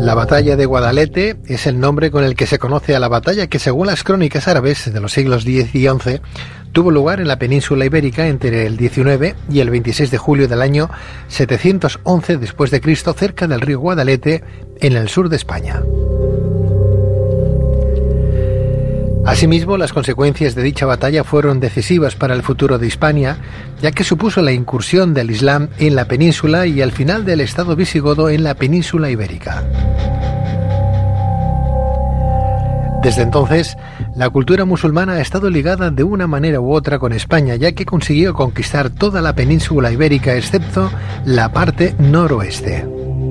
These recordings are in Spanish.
La batalla de Guadalete es el nombre con el que se conoce a la batalla que, según las crónicas árabes de los siglos X y XI, tuvo lugar en la península ibérica entre el 19 y el 26 de julio del año 711 después de Cristo, cerca del río Guadalete, en el sur de España. Asimismo, las consecuencias de dicha batalla fueron decisivas para el futuro de Hispania, ya que supuso la incursión del Islam en la península y el final del Estado visigodo en la península ibérica. Desde entonces, la cultura musulmana ha estado ligada de una manera u otra con España, ya que consiguió conquistar toda la península ibérica excepto la parte noroeste.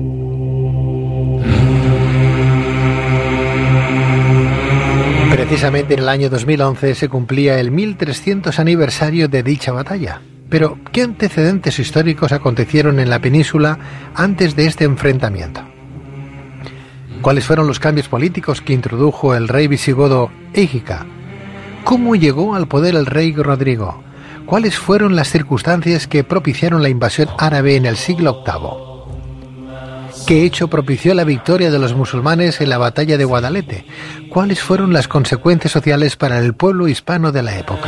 Precisamente en el año 2011 se cumplía el 1300 aniversario de dicha batalla. Pero, ¿qué antecedentes históricos acontecieron en la península antes de este enfrentamiento? ¿Cuáles fueron los cambios políticos que introdujo el rey visigodo Égica? ¿Cómo llegó al poder el rey Rodrigo? ¿Cuáles fueron las circunstancias que propiciaron la invasión árabe en el siglo VIII? ¿Qué hecho propició la victoria de los musulmanes en la batalla de Guadalete? ¿Cuáles fueron las consecuencias sociales para el pueblo hispano de la época?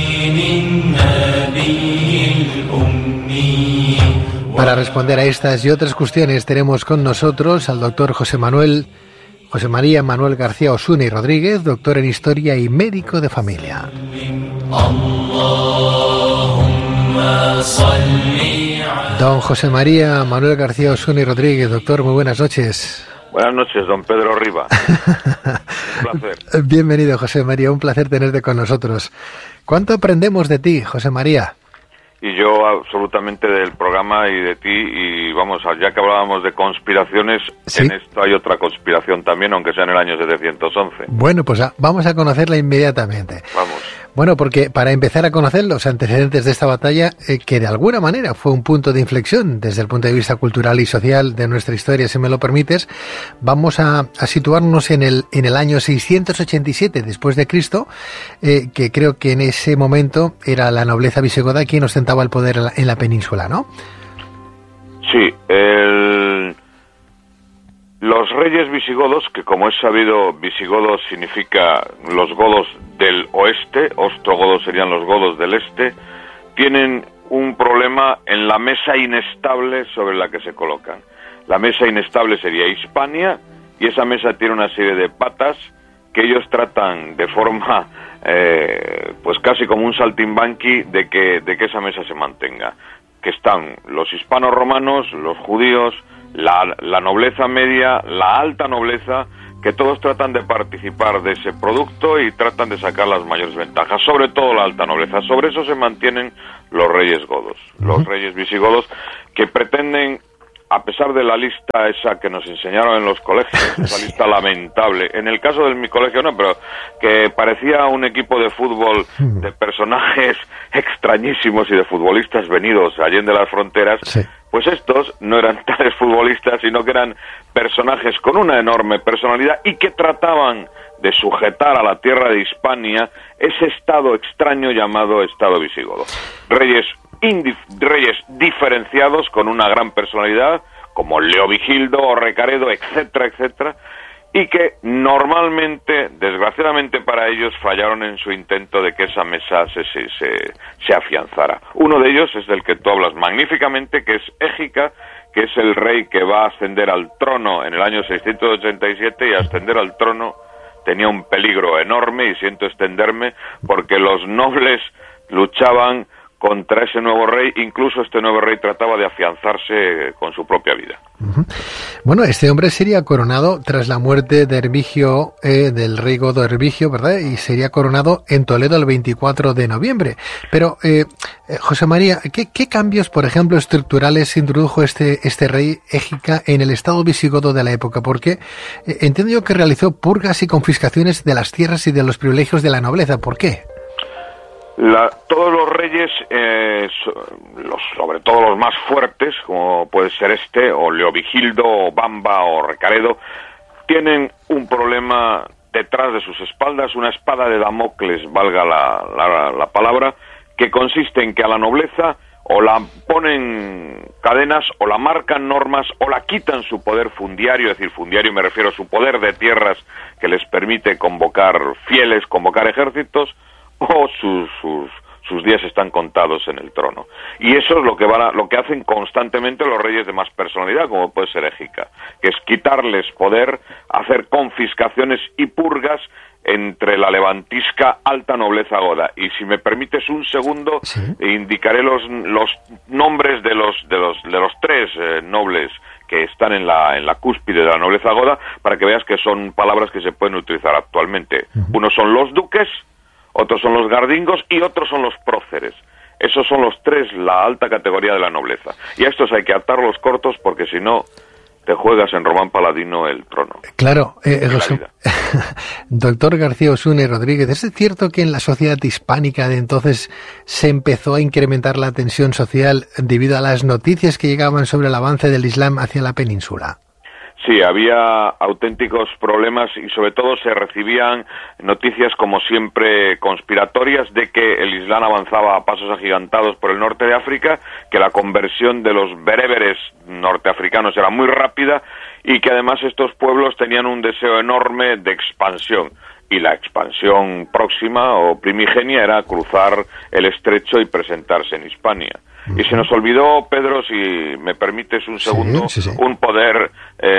Para responder a estas y otras cuestiones tenemos con nosotros al doctor José María Manuel García Osuna y Rodríguez, doctor en Historia y médico de familia. Don José María Manuel García Osuna y Rodríguez, doctor, muy buenas noches. Buenas noches, don Pedro Riva. Un placer. Bienvenido, José María, un placer tenerte con nosotros. ¿Cuánto aprendemos de ti, José María? Y yo absolutamente del programa y de ti, y vamos, ya que hablábamos de conspiraciones, ¿sí? En esto hay otra conspiración también, aunque sea en el año 711. Bueno, pues vamos a conocerla inmediatamente. Vamos. Bueno, porque para empezar a conocer los antecedentes de esta batalla, que de alguna manera fue un punto de inflexión desde el punto de vista cultural y social de nuestra historia, si me lo permites, vamos a situarnos en el año 687 después de Cristo, que creo que en ese momento era la nobleza visigoda quien ostentaba el poder en la península, ¿no? Sí, los reyes visigodos, que como es sabido, visigodos significa los godos del oeste, ostrogodos serían los godos del este, tienen un problema en la mesa inestable sobre la que se colocan. La mesa inestable sería Hispania, y esa mesa tiene una serie de patas que ellos tratan de forma, pues casi como un saltimbanqui de que esa mesa se mantenga. Que están los hispanos romanos, los judíos, la nobleza media, la alta nobleza, que todos tratan de participar de ese producto y tratan de sacar las mayores ventajas, sobre todo la alta nobleza. Sobre eso se mantienen los reyes godos, los reyes visigodos, que pretenden, a pesar de la lista esa que nos enseñaron en los colegios, esa lista lamentable, en el caso de mi colegio no, pero que parecía un equipo de fútbol de personajes extrañísimos y de futbolistas venidos allende las fronteras, sí. Pues estos no eran tales futbolistas, sino que eran personajes con una enorme personalidad y que trataban de sujetar a la tierra de Hispania ese estado extraño llamado Estado visigodo. Reyes diferenciados con una gran personalidad, como Leovigildo o Recaredo, etcétera, etcétera, y que normalmente, desgraciadamente para ellos, fallaron en su intento de que esa mesa se afianzara. Uno de ellos es del que tú hablas magníficamente, que es Égica, que es el rey que va a ascender al trono en el año 687, y ascender al trono tenía un peligro enorme, y siento extenderme, porque los nobles luchaban contra ese nuevo rey, incluso este nuevo rey trataba de afianzarse con su propia vida. Bueno, este hombre sería coronado tras la muerte de Hervigio, del rey godo Hervigio, ¿verdad? Y sería coronado en Toledo el 24 de noviembre. Pero, José María, ¿qué cambios, por ejemplo, estructurales introdujo este rey Égica en el estado visigodo de la época? Porque entiendo yo que realizó purgas y confiscaciones de las tierras y de los privilegios de la nobleza. ¿Por qué? Todos los reyes, sobre todo los más fuertes, como puede ser o Leovigildo, o Bamba, o Recaredo, tienen un problema detrás de sus espaldas, una espada de Damocles, valga la palabra, que consiste en que a la nobleza o la ponen cadenas, o la marcan normas, o la quitan su poder fundiario, es decir, fundiario me refiero a su poder de tierras que les permite convocar fieles, convocar ejércitos, o sus días están contados en el trono. Y eso es lo que hacen constantemente los reyes de más personalidad, como puede ser Égica, que es quitarles poder, hacer confiscaciones y purgas entre la levantisca alta nobleza goda. Y si me permites un segundo, ¿sí? Indicaré los nombres de los tres nobles que están en la cúspide de la nobleza goda, para que veas que son palabras que se pueden utilizar actualmente. Unos son los duques, otros son los gardingos y otros son los próceres. Esos son los tres, la alta categoría de la nobleza. Y a estos hay que atarlos cortos, porque si no, te juegas en Román Paladino el trono. Claro, doctor García Osune Rodríguez, ¿es cierto que en la sociedad hispánica de entonces se empezó a incrementar la tensión social debido a las noticias que llegaban sobre el avance del Islam hacia la península? Sí, había auténticos problemas y sobre todo se recibían noticias, como siempre, conspiratorias de que el Islam avanzaba a pasos agigantados por el norte de África, que la conversión de los bereberes norteafricanos era muy rápida y que además estos pueblos tenían un deseo enorme de expansión. Y la expansión próxima o primigenia era cruzar el estrecho y presentarse en Hispania. Y se nos olvidó, Pedro, si me permites un segundo, sí. Un poder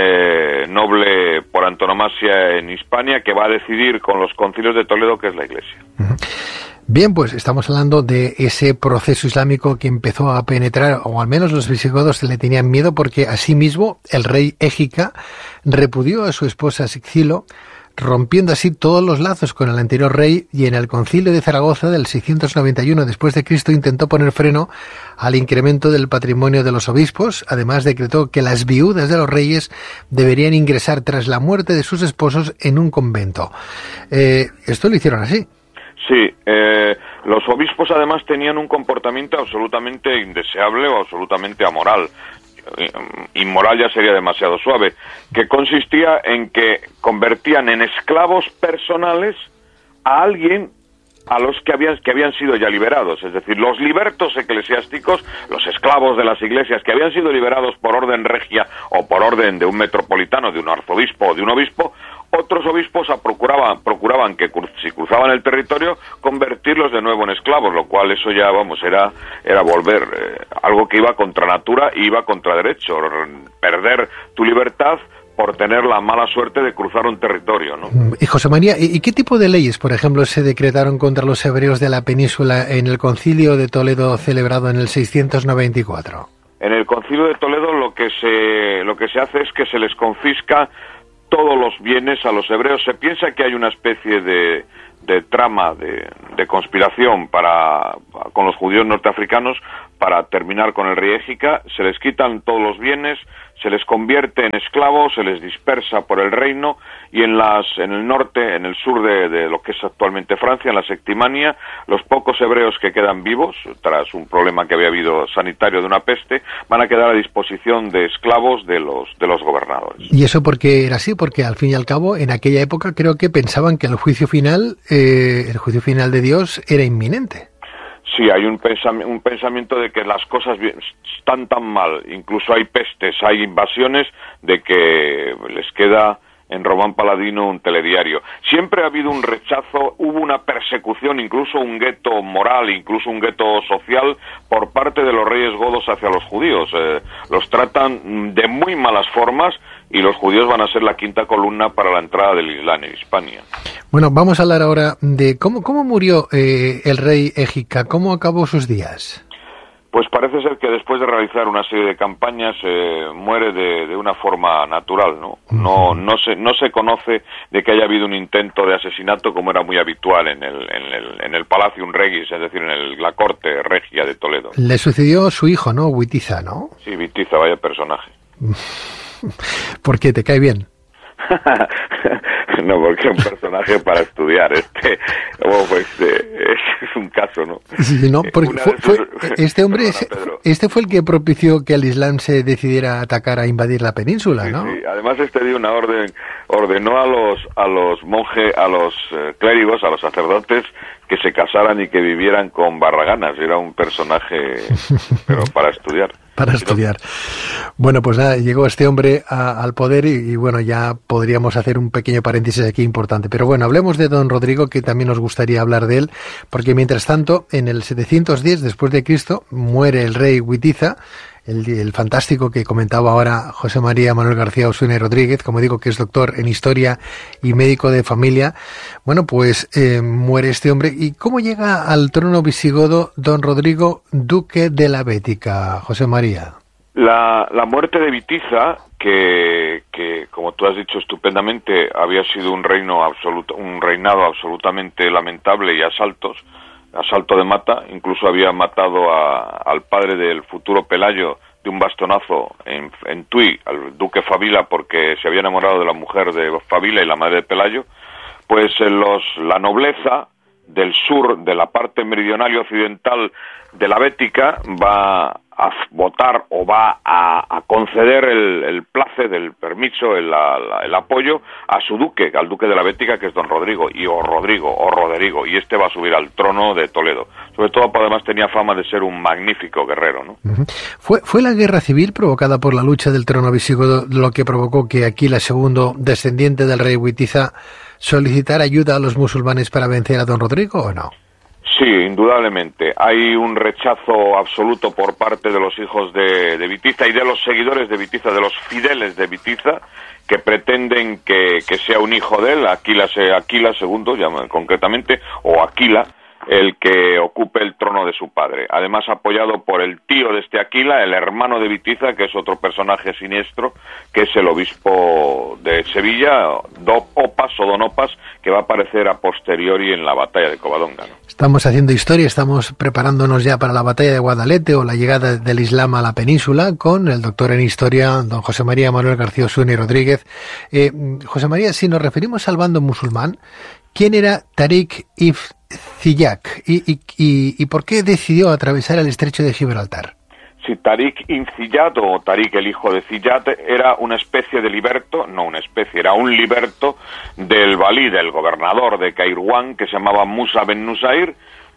noble por antonomasia en Hispania que va a decidir con los concilios de Toledo, que es la Iglesia. Bien, pues estamos hablando de ese proceso islámico que empezó a penetrar, o al menos los visigodos le tenían miedo, porque asimismo el rey Égica repudió a su esposa Sicilo, rompiendo así todos los lazos con el anterior rey, y en el concilio de Zaragoza del 691 después de Cristo intentó poner freno al incremento del patrimonio de los obispos. Además decretó que las viudas de los reyes deberían ingresar tras la muerte de sus esposos en un convento. ¿Esto lo hicieron así? Sí, los obispos además tenían un comportamiento absolutamente indeseable o absolutamente amoral. Inmoral ya sería demasiado suave, que consistía en que convertían en esclavos personales a alguien a los que habían sido ya liberados, es decir, los libertos eclesiásticos, los esclavos de las iglesias que habían sido liberados por orden regia o por orden de un metropolitano, de un arzobispo o de un obispo. Otros obispos procuraban que si cruzaban el territorio convertirlos de nuevo en esclavos, lo cual eso ya, era volver algo que iba contra natura y iba contra derecho, perder tu libertad por tener la mala suerte de cruzar un territorio, ¿no? Y José María, ¿y qué tipo de leyes, por ejemplo, se decretaron contra los hebreos de la península en el Concilio de Toledo celebrado en el 694? En el Concilio de Toledo lo que se hace es que se les confisca todos los bienes a los hebreos. Se piensa que hay una especie de trama, de conspiración con los judíos norteafricanos para terminar con el rey Égica. Se les quitan todos los bienes, se les convierte en esclavos, se les dispersa por el reino, y en el norte, en el sur de lo que es actualmente Francia, en la Septimania, los pocos hebreos que quedan vivos, tras un problema que había habido sanitario de una peste, van a quedar a disposición de esclavos de los gobernadores. ¿Y eso por qué era así? Porque al fin y al cabo, en aquella época creo que pensaban que el juicio final de Dios era inminente. Sí, hay un pensamiento de que las cosas están tan mal, incluso hay pestes, hay invasiones, de que les queda en Román Paladino un telediario. Siempre ha habido un rechazo, hubo una persecución, incluso un gueto moral, incluso un gueto social por parte de los reyes godos hacia los judíos. Los tratan de muy malas formas y los judíos van a ser la quinta columna para la entrada del Islam en Hispania. Bueno, vamos a hablar ahora de cómo murió el rey Égica, cómo acabó sus días. Pues parece ser que después de realizar una serie de campañas muere de una forma natural, ¿no? No se conoce de que haya habido un intento de asesinato como era muy habitual en el Palatium Regis, es decir, en la corte regia de Toledo. Le sucedió su hijo, ¿no? Witiza, ¿no? Sí, Witiza, vaya personaje. ¿Por qué? ¿Te cae bien? No, porque es un personaje para estudiar. Es un caso, ¿no? Sí, no, porque este hombre, este fue el que propició que el Islam se decidiera a atacar, a invadir la península, sí, ¿no? Sí. Además, dio una orden, ordenó a los monjes, a los clérigos, a los sacerdotes, que se casaran y que vivieran con barraganas. Era un personaje, pero para estudiar. Para estudiar. Bueno, pues nada, llegó este hombre al poder y bueno, ya podríamos hacer un pequeño paréntesis aquí importante. Pero bueno, hablemos de don Rodrigo, que también nos gustaría hablar de él, porque mientras tanto, en el 710 después de Cristo, muere el rey Witiza, el fantástico que comentaba ahora José María Manuel García Osuna y Rodríguez, como digo, que es doctor en historia y médico de familia. Bueno, pues muere este hombre. ¿Y cómo llega al trono visigodo don Rodrigo, duque de la Bética, José María? La muerte de Witiza, que como tú has dicho estupendamente, había sido un reinado absolutamente lamentable y asalto de mata, incluso había matado al padre del futuro Pelayo de un bastonazo en Tui, al duque Fabila, porque se había enamorado de la mujer de Fabila y la madre de Pelayo. Pues la nobleza del sur, de la parte meridional y occidental de la Bética, va a votar o va a conceder el place del permiso, el apoyo a su duque, al duque de la Bética, que es don Rodrigo, Roderigo, y este va a subir al trono de Toledo. Sobre todo, además, tenía fama de ser un magnífico guerrero, ¿no? Uh-huh. ¿Fue la guerra civil provocada por la lucha del trono visigodo lo que provocó que Aquila II, descendiente del rey Witiza, solicitara ayuda a los musulmanes para vencer a don Rodrigo o no? Sí, indudablemente. Hay un rechazo absoluto por parte de los hijos de Witiza y de los seguidores de Witiza, de los fideles de Witiza, que pretenden que sea un hijo de él, Aquila II, concretamente, o Aquila, el que ocupe el trono de su padre. Además, apoyado por el tío de este Aquila, el hermano de Witiza, que es otro personaje siniestro, que es el obispo de Sevilla, Don Opas, que va a aparecer a posteriori en la batalla de Covadonga, ¿no? Estamos haciendo historia, estamos preparándonos ya para la batalla de Guadalete o la llegada del Islam a la península con el doctor en historia, don José María Manuel García Osuna y Rodríguez. José María, si nos referimos al bando musulmán, ¿quién era Tariq ibn Ziyad y por qué decidió atravesar el estrecho de Gibraltar? Si Tariq ibn Ziyad, o Tariq el hijo de Ziyad, era una especie de era un liberto del valí, del gobernador de Kairouan, que se llamaba Musa ben Nusair,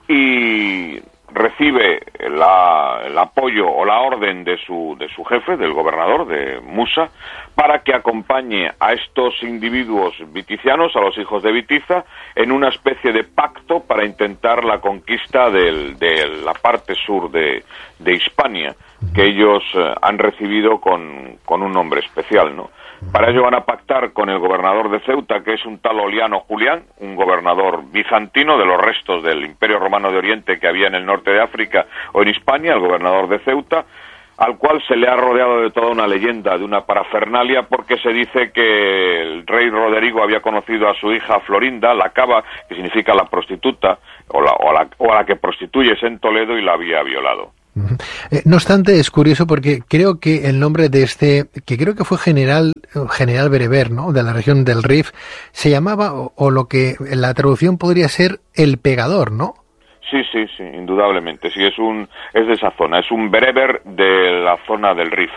y recibe el apoyo o la orden de su jefe, del gobernador, de Musa, para que acompañe a estos individuos viticianos, a los hijos de Witiza, en una especie de pacto para intentar la conquista de la parte sur de Hispania, que ellos han recibido con un nombre especial, ¿no? Para ello van a pactar con el gobernador de Ceuta, que es un tal Oliano Julián, un gobernador bizantino de los restos del Imperio Romano de Oriente que había en el norte de África o en Hispania, el gobernador de Ceuta, al cual se le ha rodeado de toda una leyenda, de una parafernalia, porque se dice que el rey Roderigo había conocido a su hija Florinda, la cava, que significa la prostituta, o a la que prostituyes en Toledo, y la había violado. No obstante, es curioso porque creo que el nombre de que creo que fue general bereber, ¿no?, de la región del Rif, se llamaba, o lo que la traducción podría ser el pegador, ¿no? Sí, indudablemente, sí, es de esa zona, es un bereber de la zona del Rif,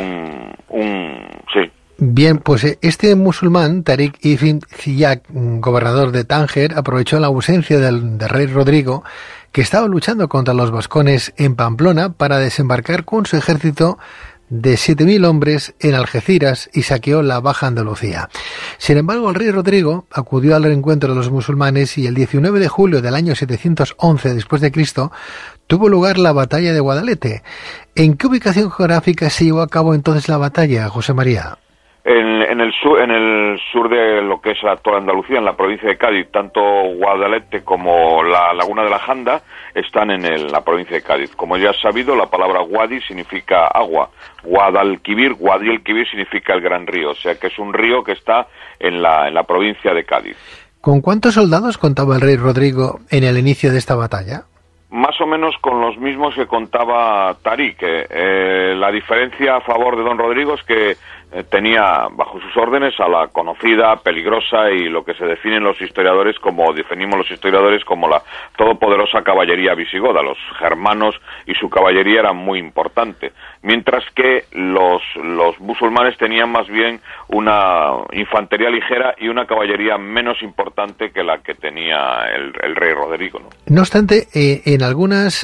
sí. Bien, pues este musulmán, Tariq ibn Ziyad, gobernador de Tánger, aprovechó la ausencia del rey Rodrigo, que estaba luchando contra los vascones en Pamplona, para desembarcar con su ejército de 7.000 hombres en Algeciras y saqueó la Baja Andalucía. Sin embargo, el rey Rodrigo acudió al encuentro de los musulmanes y el 19 de julio del año 711 después de Cristo tuvo lugar la batalla de Guadalete. ¿En qué ubicación geográfica se llevó a cabo entonces la batalla, José María? En el sur de lo que es toda Andalucía, en la provincia de Cádiz, tanto Guadalete como la Laguna de la Janda están en la provincia de Cádiz. Como ya has sabido, la palabra Guadi significa agua. Guadalquivir significa el gran río, o sea que es un río que está en la provincia de Cádiz. ¿Con cuántos soldados contaba el rey Rodrigo en el inicio de esta batalla? Más o menos con los mismos que contaba Tariq. La diferencia a favor de don Rodrigo es que tenía bajo sus órdenes a la conocida, peligrosa y lo que se definen los historiadores como, definimos los historiadores como la todopoderosa caballería visigoda. Los germanos y su caballería eran muy importante, mientras que los musulmanes tenían más bien una infantería ligera y una caballería menos importante que la que tenía el rey Roderigo, ¿no? No obstante, en algunas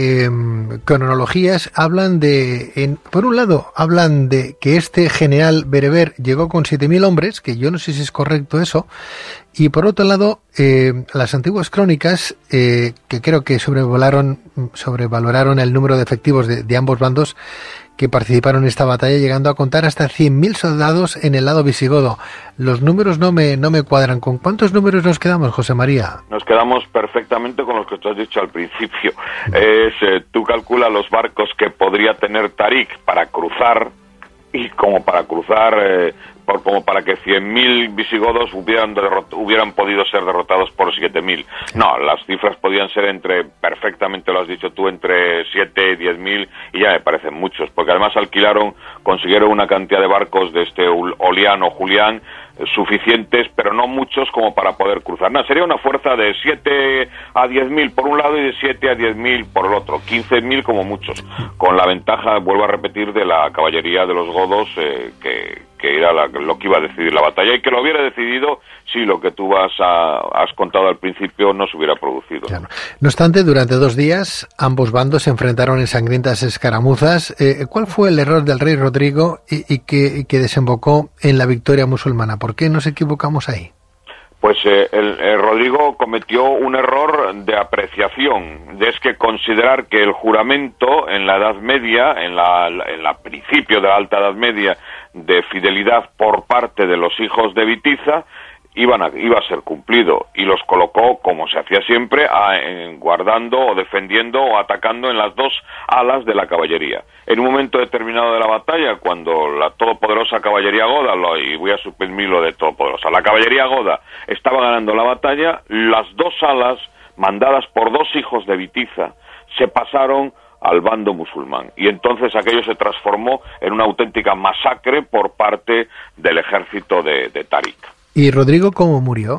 cronologías hablan por un lado, hablan de que este general bereber llegó con 7.000 hombres, que yo no sé si es correcto eso, y por otro lado, las antiguas crónicas, que creo que sobrevaloraron el número de efectivos de ambos bandos que participaron en esta batalla, llegando a contar hasta 100.000 soldados en el lado visigodo. Los números no me cuadran. ¿Con cuántos números nos quedamos, José María? Nos quedamos perfectamente con los que tú has dicho al principio. Tú calculas los barcos que podría tener Tarik para cruzar, y como para que 100.000 visigodos hubieran podido ser derrotados por 7.000. No, las cifras podían ser perfectamente lo has dicho tú, entre 7 y 10.000, y ya me parecen muchos, porque además consiguieron una cantidad de barcos de este Olián o Julián suficientes, pero no muchos como para poder cruzar. No, sería una fuerza de 7 a 10.000 por un lado y de 7 a 10.000 por el otro, 15.000 como muchos, con la ventaja, vuelvo a repetir, de la caballería de los godos, que era lo que iba a decidir la batalla, y que lo hubiera decidido si lo que tú has contado al principio no se hubiera producido. Claro. No obstante, durante 2 días ambos bandos se enfrentaron en sangrientas escaramuzas. ¿Cuál fue el error del rey Rodrigo y que desembocó en la victoria musulmana? ¿Por qué nos equivocamos ahí? Pues el Rodrigo cometió un error de apreciación, es que considerar que el juramento en la Edad Media, en la principio de la Alta Edad Media, de fidelidad por parte de los hijos de Bitiza, iba a ser cumplido, y los colocó, como se hacía siempre, guardando o defendiendo o atacando en las dos alas de la caballería. En un momento determinado de la batalla, cuando la todopoderosa caballería goda, y voy a suprimir lo de todopoderosa, la caballería goda estaba ganando la batalla, las dos alas, mandadas por 2 hijos de Bitiza, se pasaron al bando musulmán, y entonces aquello se transformó en una auténtica masacre por parte del ejército de Tarik. ¿Y Rodrigo cómo murió?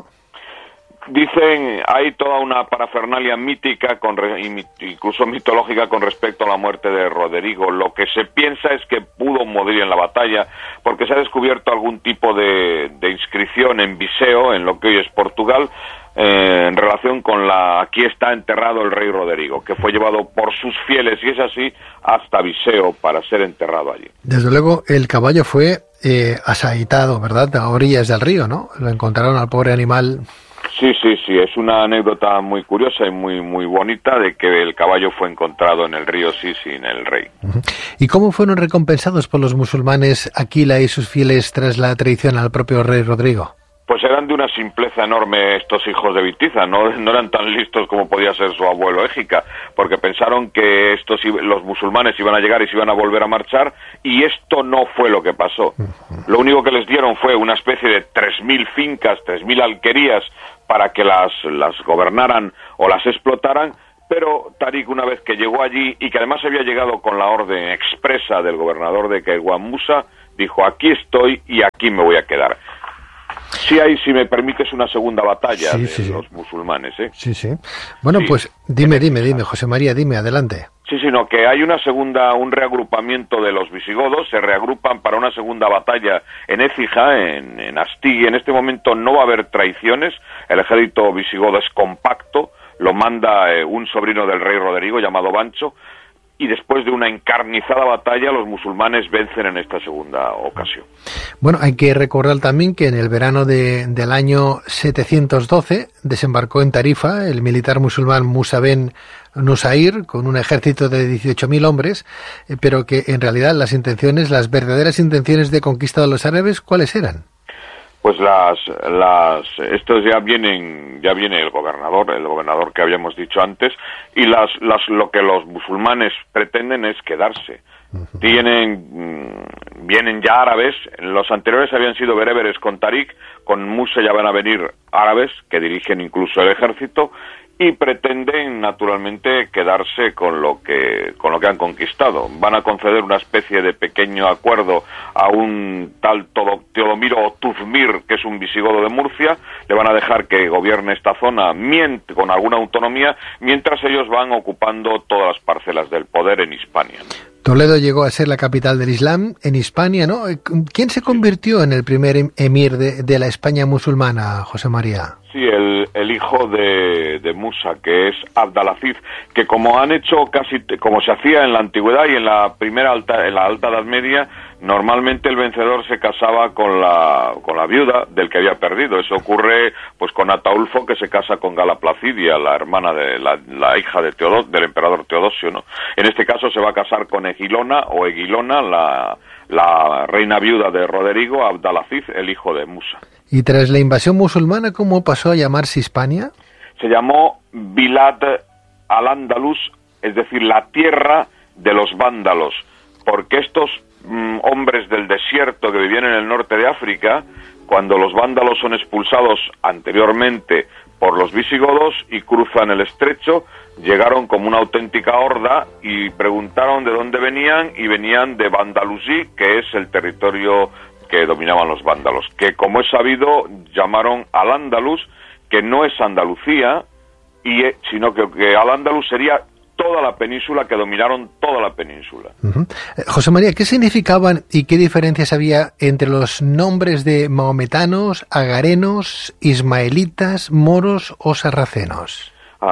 Dicen, hay toda una parafernalia mítica, incluso mitológica, con respecto a la muerte de Rodrigo. Lo que se piensa es que pudo morir en la batalla, porque se ha descubierto algún tipo de inscripción en Viseu, en lo que hoy es Portugal, en relación con aquí está enterrado el rey Rodrigo, que fue llevado por sus fieles, y es así, hasta Viseu para ser enterrado allí. Desde luego, el caballo fue asaetado, ¿verdad?, a orillas del río, ¿no? Lo encontraron al pobre animal. Sí, es una anécdota muy curiosa y muy bonita de que el caballo fue encontrado en el río sin el rey. ¿Y cómo fueron recompensados por los musulmanes Aquila y sus fieles tras la traición al propio rey Rodrigo? Pues eran de una simpleza enorme estos hijos de Bitiza, no eran tan listos como podía ser su abuelo Égica, porque pensaron que los musulmanes iban a llegar y se iban a volver a marchar, y esto no fue lo que pasó. Lo único que les dieron fue una especie de 3.000 fincas, 3.000 alquerías para que las gobernaran o las explotaran, pero Tarik, una vez que llegó allí, y que además había llegado con la orden expresa del gobernador de Kaiwan Musa, dijo: aquí estoy y aquí me voy a quedar. Sí hay, si me permites, una segunda batalla de los musulmanes, ¿eh? Sí. Bueno, sí. Pues dime, José María, adelante. Sí, sino que hay un reagrupamiento de los visigodos, se reagrupan para una segunda batalla en Écija, en Astigi. En este momento no va a haber traiciones, el ejército visigodo es compacto, lo manda un sobrino del rey Rodrigo llamado Bancho, y después de una encarnizada batalla los musulmanes vencen en esta segunda ocasión. Bueno, hay que recordar también que en el verano del año 712 desembarcó en Tarifa el militar musulmán Musa ben Nusair con un ejército de 18.000 hombres, pero que en realidad las verdaderas intenciones de conquista de los árabes, ¿cuáles eran? Pues estos ya viene el gobernador que habíamos dicho antes, y lo que los musulmanes pretenden es quedarse. Vienen ya árabes, los anteriores habían sido bereberes con Tarik, con Musa ya van a venir árabes que dirigen incluso el ejército, y pretenden naturalmente quedarse con lo que han conquistado. Van a conceder una especie de pequeño acuerdo a un tal Teodomiro Tuzmir, que es un visigodo de Murcia. Le van a dejar que gobierne esta zona con alguna autonomía, mientras ellos van ocupando todas las parcelas del poder en Hispania. Toledo llegó a ser la capital del Islam en Hispania, ¿no? ¿Quién se convirtió en el primer emir de la España musulmana, José María? Sí, el hijo de Musa, que es Abdalaziz, que como han hecho casi como se hacía en la antigüedad y en la alta Edad Media, normalmente el vencedor se casaba con la viuda del que había perdido. Eso ocurre pues con Ataulfo, que se casa con Gala Placidia, la hermana de la hija de del emperador Teodosio, ¿no? En este caso se va a casar con Egilona, la reina viuda de Roderigo, Abdalaziz, el hijo de Musa. ¿Y tras la invasión musulmana, cómo pasó a llamarse Hispania? Se llamó Bilad al-Andalus, es decir, la tierra de los vándalos, porque estos hombres del desierto que vivían en el norte de África, cuando los vándalos son expulsados anteriormente por los visigodos y cruzan el estrecho, llegaron como una auténtica horda y preguntaron de dónde venían, y venían de Bandalusí, que es el territorio que dominaban los vándalos, que como es sabido llamaron al-Ándalus, que no es Andalucía, sino que al-Ándalus sería toda la península, que dominaron toda la península. Uh-huh. José María, ¿qué significaban y qué diferencias había entre los nombres de maometanos, agarenos, ismaelitas, moros o sarracenos?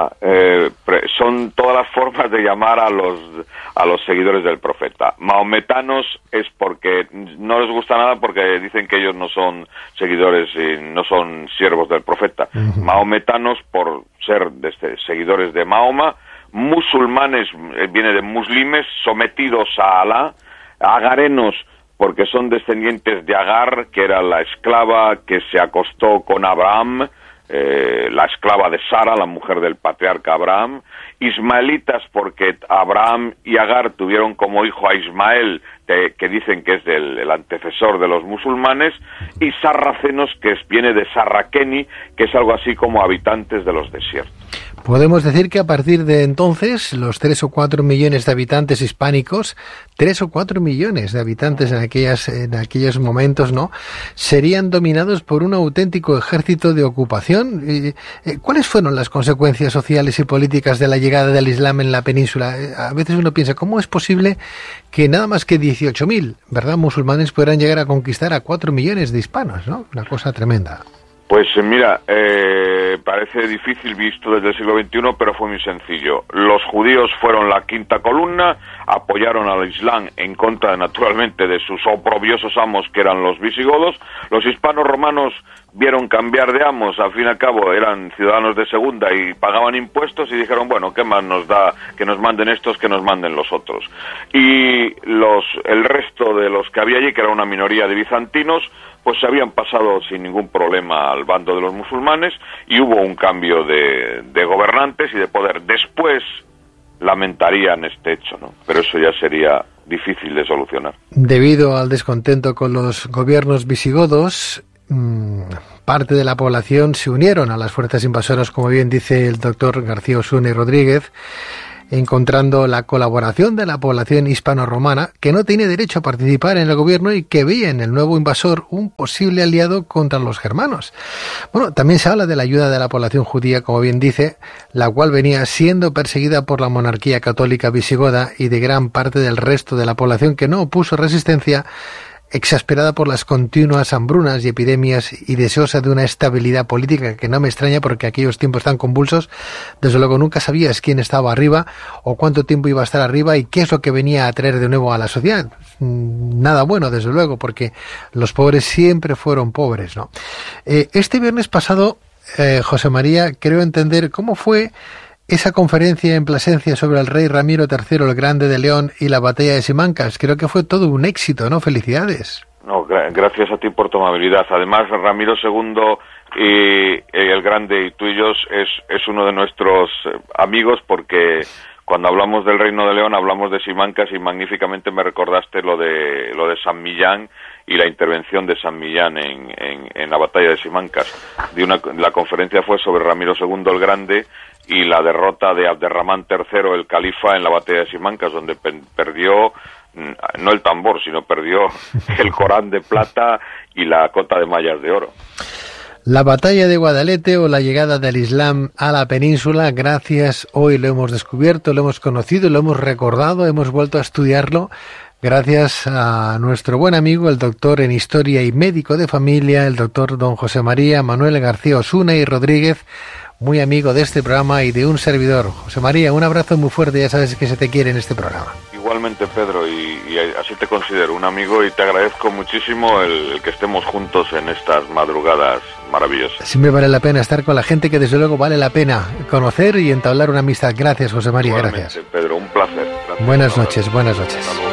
Son todas las formas de llamar a los seguidores del profeta. Maometanos es porque no les gusta nada, porque dicen que ellos no son seguidores y no son siervos del profeta. Uh-huh. Maometanos por ser seguidores de Mahoma. Musulmanes viene de muslimes, sometidos a Alá. Agarenos porque son descendientes de Agar, que era la esclava que se acostó con Abraham, la esclava de Sara, la mujer del patriarca Abraham. Ismaelitas porque Abraham y Agar tuvieron como hijo a Ismael, que dicen que es el antecesor de los musulmanes. Y sarracenos, que viene de Sarrakeni, que es algo así como habitantes de los desiertos. Podemos decir que a partir de entonces los 3 o 4 millones de habitantes hispánicos, 3 o 4 millones de habitantes en aquellos momentos, ¿no?, serían dominados por un auténtico ejército de ocupación. ¿Cuáles fueron las consecuencias sociales y políticas de la llegada del Islam en la península? A veces uno piensa, ¿cómo es posible que nada más que 18.000, ¿verdad?, musulmanes puedan llegar a conquistar a 4 millones de hispanos, ¿no? Una cosa tremenda. Pues mira, parece difícil visto desde el siglo XXI, pero fue muy sencillo. Los judíos fueron la quinta columna, apoyaron al Islam en contra, naturalmente, de sus oprobiosos amos, que eran los visigodos. Los hispanos romanos vieron cambiar de amos, al fin y al cabo eran ciudadanos de segunda y pagaban impuestos, y dijeron, bueno, ¿qué más nos da que nos manden estos que nos manden los otros? Y el resto de los que había allí, que era una minoría de bizantinos, pues se habían pasado sin ningún problema al bando de los musulmanes, y hubo un cambio de gobernantes y de poder. Después lamentarían este hecho, ¿no? Pero eso ya sería difícil de solucionar. Debido al descontento con los gobiernos visigodos, parte de la población se unieron a las fuerzas invasoras, como bien dice el doctor García Osuna Rodríguez, encontrando la colaboración de la población hispano-romana, que no tiene derecho a participar en el gobierno y que veía en el nuevo invasor un posible aliado contra los germanos. Bueno, también se habla de la ayuda de la población judía, como bien dice, la cual venía siendo perseguida por la monarquía católica visigoda y de gran parte del resto de la población, que no opuso resistencia, exasperada por las continuas hambrunas y epidemias y deseosa de una estabilidad política, que no me extraña porque aquellos tiempos tan convulsos, desde luego nunca sabías quién estaba arriba o cuánto tiempo iba a estar arriba y qué es lo que venía a traer de nuevo a la sociedad. Nada bueno, desde luego, porque los pobres siempre fueron pobres, ¿no? Este viernes pasado, José María, creo entender cómo fue esa conferencia en Plasencia sobre el rey Ramiro III el Grande de León y la batalla de Simancas. Creo que fue todo un éxito, ¿no? Felicidades. No, gracias a ti por tu amabilidad. Además, Ramiro II y el Grande y tú y yo es uno de nuestros amigos, porque cuando hablamos del Reino de León hablamos de Simancas y magníficamente me recordaste lo de San Millán y la intervención de San Millán en la batalla de Simancas. La conferencia fue sobre Ramiro II el Grande y la derrota de Abderramán III el califa en la batalla de Simancas, donde perdió no el tambor, sino perdió el Corán de plata y la cota de mallas de oro. La batalla de Guadalete o la llegada del Islam a la península, gracias, hoy lo hemos descubierto, lo hemos conocido, lo hemos recordado, hemos vuelto a estudiarlo, gracias a nuestro buen amigo, el doctor en Historia y médico de familia, el doctor don José María Manuel García Osuna y Rodríguez, muy amigo de este programa y de un servidor. José María, un abrazo muy fuerte, ya sabes que se te quiere en este programa. Igualmente, Pedro, y así te considero un amigo y te agradezco muchísimo el que estemos juntos en estas madrugadas maravillosas. Siempre vale la pena estar con la gente que desde luego vale la pena conocer y entablar una amistad. Gracias, José María, igualmente, gracias. Pedro, un placer. Gracias. Buenas noches, buenas noches.